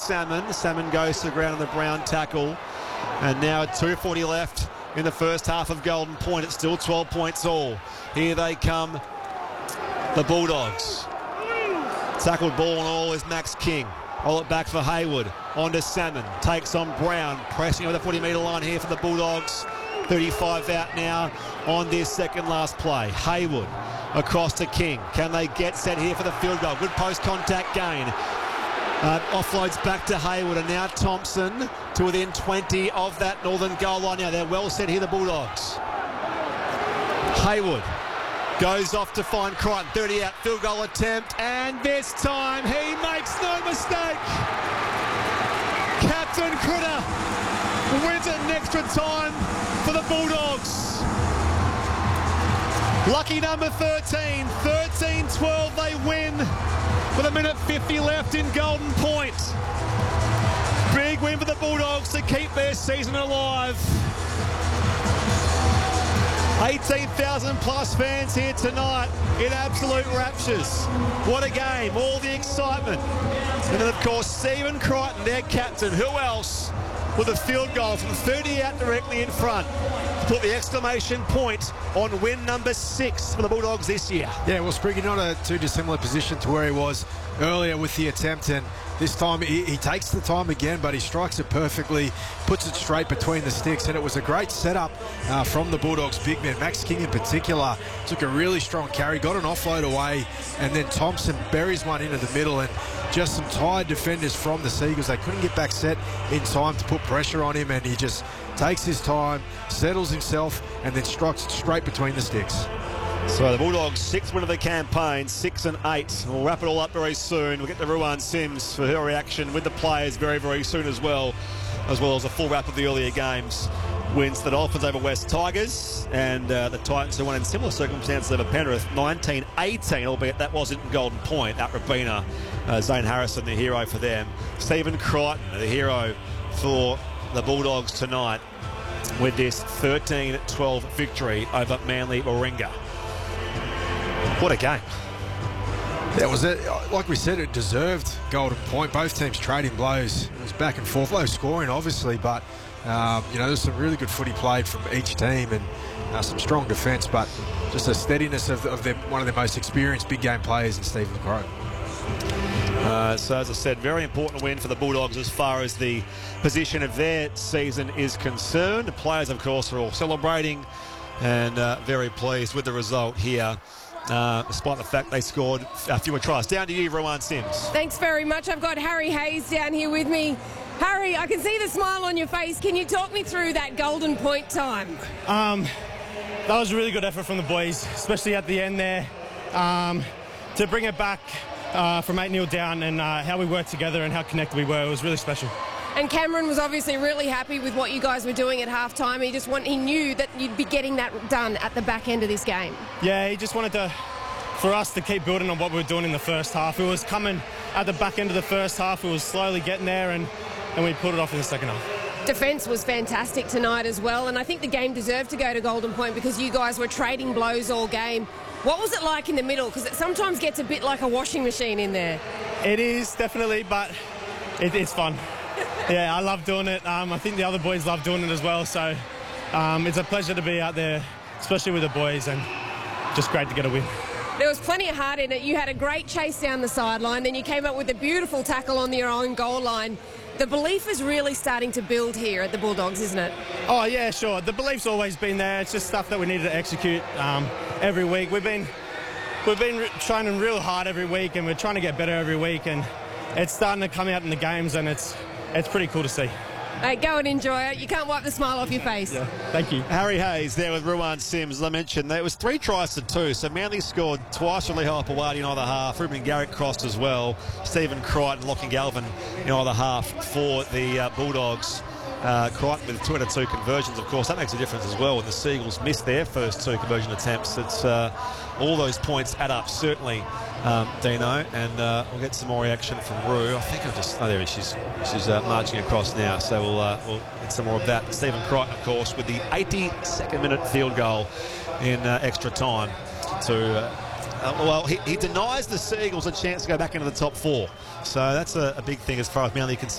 Salmon. Salmon goes to the ground on the Brown tackle. And now at 2:40 left in the first half of Golden Point. It's still 12 points all. Here they come, the Bulldogs. Tackled ball and all is Max King. Roll it back for Hayward. On to Salmon. Takes on Brown. Pressing over the 40-metre line here for the Bulldogs. 35 out now on this second last play. Hayward across to King. Can they get set here for the field goal? Good post-contact gain. Offloads back to Hayward, and now Thompson to within 20 of that northern goal line. Now they're well set here, the Bulldogs. Hayward goes off to find Crichton. 30 out, field goal attempt, and this time he makes no mistake. Captain Critter wins it in extra time for the Bulldogs. Lucky number 13, 13-12 they win with 1:50 left in Golden Point. Big win for the Bulldogs to keep their season alive. 18,000 plus fans here tonight in absolute raptures. What a game, all the excitement. And then of course Stephen Crichton, their captain, who else, with a field goal from 30 out directly in front to put the exclamation point on win number 6 for the Bulldogs this year. Yeah, well, Spriggy, not a too dissimilar position to where he was earlier with the attempt, and this time he takes the time again, but he strikes it perfectly, puts it straight between the sticks, and it was a great setup from the Bulldogs big men. Max King in particular took a really strong carry, got an offload away, and then Thompson buries one into the middle, and just some tired defenders from the Seagulls. They couldn't get back set in time to put pressure on him, and he just takes his time, settles himself, and then strikes it straight between the sticks. So the Bulldogs' 6th win of the campaign, 6 and 8. We'll wrap it all up very soon. We'll get to Ruan Sims for her reaction with the players very, very soon as well as a full wrap of the earlier games. Wins the Dolphins over West Tigers, and the Titans, who won in similar circumstances over Penrith, 19-18, albeit that wasn't in Golden Point. At Rabina, Zane Harrison, the hero for them. Stephen Crichton, the hero for the Bulldogs tonight with this 13-12 victory over Manly Warringah. What a game. That was it. Like we said, it deserved Golden Point. Both teams trading blows. It was back and forth. Low scoring, obviously, but there's some really good footy played from each team, and some strong defence, but just a steadiness of one of their most experienced big game players in Stephen Crichton. So as I said, very important win for the Bulldogs as far as the position of their season is concerned. The players, of course, are all celebrating and very pleased with the result here. Despite the fact they scored fewer tries. Down to you, Ruan Sims. Thanks very much. I've got Harry Hayes down here with me. Harry, I can see the smile on your face. Can you talk me through that Golden Point time? That was a really good effort from the boys, especially at the end there. To bring it back from 8-0 down, and how we worked together and how connected we were, it was really special. And Cameron was obviously really happy with what you guys were doing at halftime. He knew that you'd be getting that done at the back end of this game. Yeah, he just wanted for us to keep building on what we were doing in the first half. It was coming at the back end of the first half. It was slowly getting there, and we pulled it off in the second half. Defence was fantastic tonight as well, and I think the game deserved to go to Golden Point because you guys were trading blows all game. What was it like in the middle? Because it sometimes gets a bit like a washing machine in there. It is, definitely, but it's fun. Yeah, I love doing it. I think the other boys love doing it as well, so it's a pleasure to be out there, especially with the boys, and just great to get a win. There was plenty of heart in it. You had a great chase down the sideline, then you came up with a beautiful tackle on your own goal line. The belief is really starting to build here at the Bulldogs, isn't it? Oh, yeah, sure. The belief's always been there. It's just stuff that we needed to execute every week. We've been training real hard every week, and we're trying to get better every week, and it's starting to come out in the games, and it's pretty cool to see. Hey, go and enjoy it. You can't wipe the smile off your face. Yeah, thank you. Harry Hayes there with Ruan Sims. As I mentioned, there was 3 tries to 2, so Manly scored twice from Lehigh Pawadi in either half. Ruben Garrick crossed as well. Stephen Crichton, Lachlan Galvin in either half for the Bulldogs. Crichton with 2 out of 2 conversions, of course. That makes a difference as well when the Seagulls missed their first 2 conversion attempts. It's all those points add up, certainly, Dino. And we'll get some more reaction from Rue. I think there she's marching across now, so we'll get some more of that. Stephen Crichton, of course, with the 82nd minute field goal in extra time to... he denies the Seagulls a chance to go back into the top 4. So that's a big thing as far as Manly concerned.